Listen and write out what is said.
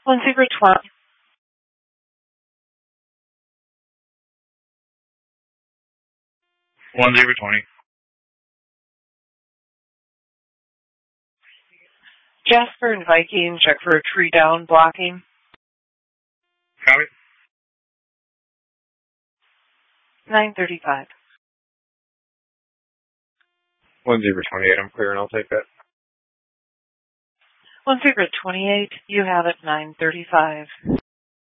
1020. 1020. Jasper and Viking, check for a tree down blocking. Copy. 935. 1028, I'm clear and I'll take that. 1028, you have it 935.